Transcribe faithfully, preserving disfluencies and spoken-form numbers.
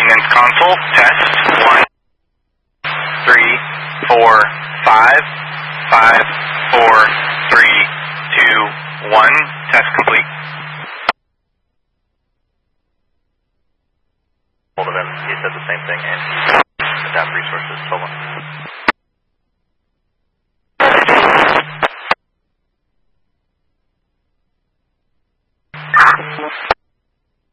maintenance console. Test. One, three, four, five, five, four, three, two, one. Test complete. Hold of him. He said the same thing, and he adapt resources. Told him.